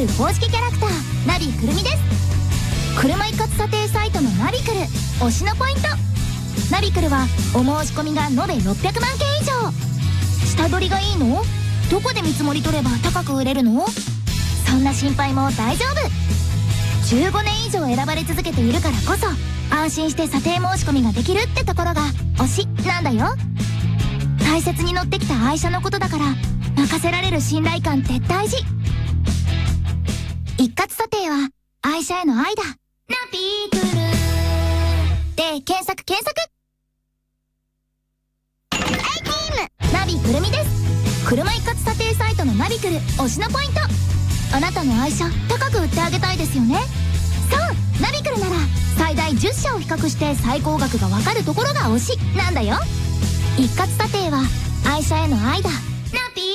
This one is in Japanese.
ル公式キャラクターナビくるみです。車一括査定サイトのナビクル推しのポイント。ナビクルはお申し込みが延べ600万件以上。下取りがいいの？どこで見積もり取れば高く売れるの？そんな心配も大丈夫。15年以上選ばれ続けているからこそ安心して査定申し込みができるってところが推しなんだよ。大切に乗ってきた愛車のことだから任せられる信頼感って大事。一括査定は愛車への愛だ。ナビクルで検索ナビくるみです。車一括査定サイトのナビクル推しのポイント。あなたの愛車高く売ってあげたいですよね。そうナビクルなら最大10社を比較して最高額がわかるところが推しなんだよ。一括査定は愛車への愛だ。ナビ